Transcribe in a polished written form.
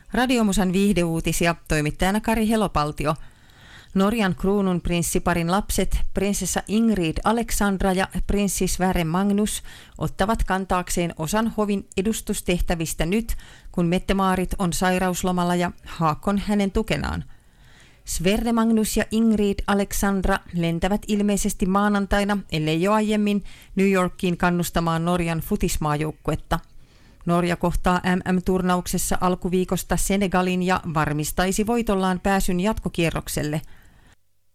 Radiomusan viihdeuutisia, toimittajana Kari Helopaltio. Norjan kruununprinssiparin lapset, prinsessa Ingrid Alexandra ja prinssi Sverre Magnus, ottavat kantaakseen osan hovin edustustehtävistä nyt, kun Mette-Maarit on sairauslomalla ja Haakon hänen tukenaan. Sverre Magnus ja Ingrid Alexandra lentävät ilmeisesti maanantaina, ellei jo aiemmin, New Yorkiin kannustamaan Norjan futismaajoukkuetta. Norja kohtaa MM-turnauksessa alkuviikosta Senegalin ja varmistaisi voitollaan pääsyn jatkokierrokselle.